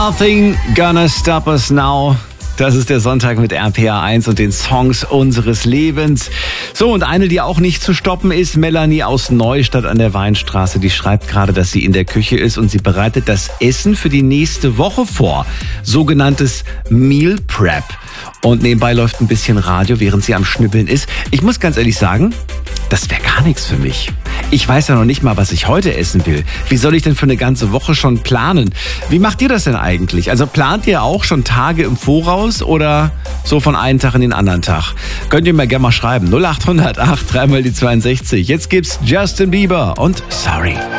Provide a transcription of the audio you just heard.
Nothing Gonna Stop Us Now. Das ist der Sonntag mit RPA 1 und den Songs unseres Lebens. So, und eine, die auch nicht zu stoppen ist, Melanie aus Neustadt an der Weinstraße. Die schreibt gerade, dass sie in der Küche ist und sie bereitet das Essen für die nächste Woche vor. Sogenanntes Meal Prep. Und nebenbei läuft ein bisschen Radio, während sie am Schnibbeln ist. Ich muss ganz ehrlich sagen, das wäre gar nichts für mich. Ich weiß ja noch nicht mal, was ich heute essen will. Wie soll ich denn für eine ganze Woche schon planen? Wie macht ihr das denn eigentlich? Also plant ihr auch schon Tage im Voraus oder so von einem Tag in den anderen Tag? Könnt ihr mir gerne mal schreiben. 0800 8 3 mal die 62. Jetzt gibt's Justin Bieber und Sorry.